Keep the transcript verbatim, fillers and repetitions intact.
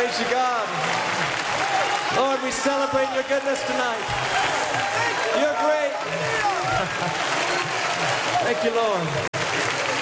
Praise you, God. Lord, we celebrate your goodness tonight. You're great. Thank you, Lord.